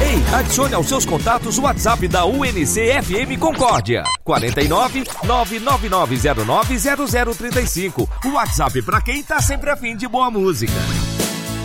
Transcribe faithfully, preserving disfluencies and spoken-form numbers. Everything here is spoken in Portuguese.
Ei, adicione aos seus contatos o WhatsApp da U N C F M Concórdia. quarenta e nove, nove nove nove zero nove zero zero três cinco. O WhatsApp pra quem tá sempre a fim de boa música.